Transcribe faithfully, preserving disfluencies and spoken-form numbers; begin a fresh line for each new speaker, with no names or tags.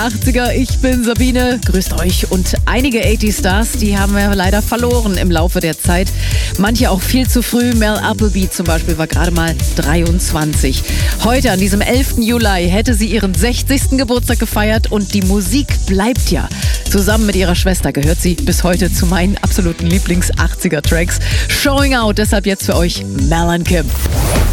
achtziger, ich bin Sabine, grüßt euch. Und einige achtziger Stars, die haben wir leider verloren im Laufe der Zeit. Manche auch viel zu früh. Mel Appleby zum Beispiel war gerade mal dreiundzwanzig. Heute, an diesem elften Juli, hätte sie ihren sechzigsten Geburtstag gefeiert und die Musik bleibt ja. Zusammen mit ihrer Schwester gehört sie bis heute zu meinen absoluten Lieblings-achtziger-Tracks. Showing Out, deshalb jetzt für euch Mel and Kim.